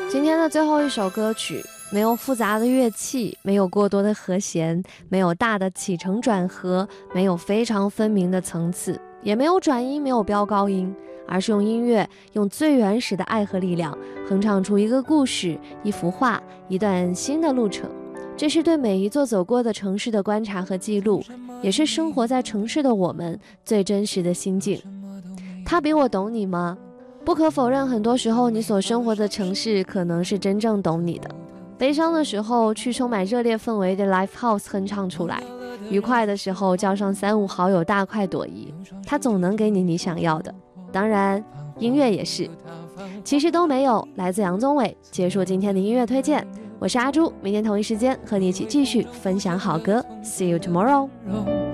今天的最后一首歌曲，没有复杂的乐器，没有过多的和弦，没有大的起承转合，没有非常分明的层次，也没有转音，没有飙高音，而是用音乐，用最原始的爱和力量，哼唱出一个故事，一幅画，一段新的路程。这是对每一座走过的城市的观察和记录，也是生活在城市的我们最真实的心境。他比我懂你吗？不可否认，很多时候你所生活的城市可能是真正懂你的。悲伤的时候去充满热烈氛围的 Live House 哼唱出来，愉快的时候叫上3、5好友大快朵颐，它总能给你想要的。当然音乐也是。其实都没有，来自杨宗纬结束今天的音乐推荐。我是阿朱，明天同一时间和你一起继续分享好歌。See you tomorrow。